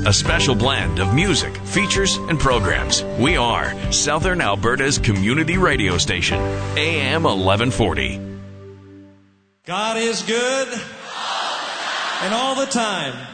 A special blend of music, features, and programs. We are Southern Alberta's community radio station, AM 1140. God is good, and all the time.